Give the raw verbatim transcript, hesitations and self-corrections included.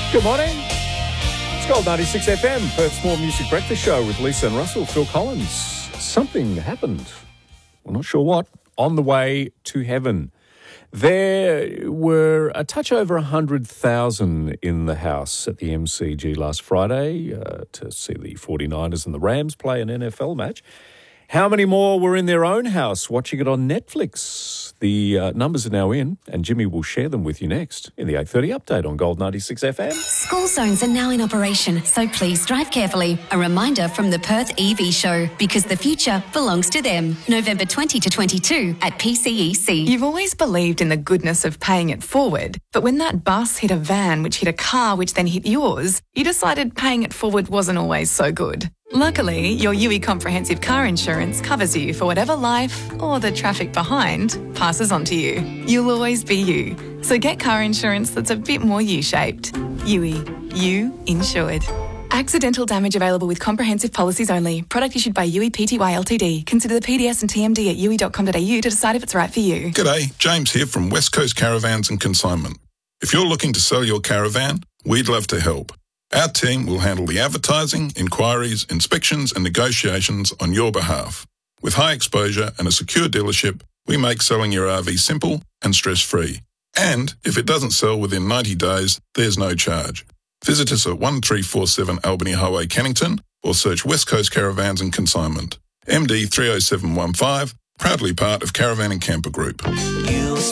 Good morning. It's Gold ninety-six F M, Perth's More Music Breakfast Show with Lisa and Russell. Phil Collins. Something happened. We're not sure what. On the way to heaven. There were a touch over one hundred thousand in the house at the M C G last Friday uh, to see the forty-niners and the Rams play an N F L match. How many more were in their own house watching it on Netflix? The uh, numbers are now in, and Jimmy will share them with you next in the eight thirty update on Gold ninety-six F M. School zones are now in operation, so please drive carefully. A reminder from the Perth E V Show, because the future belongs to them. November twentieth to twenty-second at P C E C. You've always believed in the goodness of paying it forward, but when that bus hit a van, which hit a car, which then hit yours, you decided paying it forward wasn't always so good. Luckily, your U E Comprehensive Car Insurance covers you for whatever life, or the traffic behind, passes on to you. You'll always be you. So get car insurance that's a bit more U-shaped. U E. You insured. Accidental damage available with comprehensive policies only. Product issued by U E P T Y Ltd. Consider the P D S and T M D at u e dot com dot a u to decide if it's right for you. G'day, James here from West Coast Caravans and Consignment. If you're looking to sell your caravan, we'd love to help. Our team will handle the advertising, inquiries, inspections and negotiations on your behalf. With high exposure and a secure dealership, we make selling your R V simple and stress-free. And if it doesn't sell within ninety days, there's no charge. Visit us at one three four seven Albany Highway, Cannington, or search West Coast Caravans and Consignment. M D three oh seven one five, proudly part of Caravan and Camper Group.